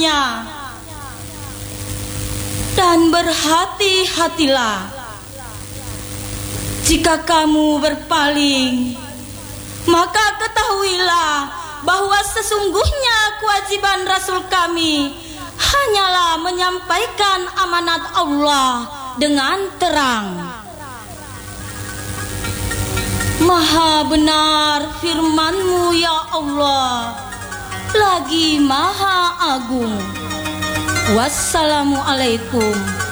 Rasulnya. Dan berhati-hatilah jika kamu berpaling, maka ketahuilah bahwa sesungguhnya kewajiban Rasul kami hanyalah menyampaikan amanat Allah dengan terang. Maha benar firman-Mu ya Allah, lagi maha agung. Wassalamualaikum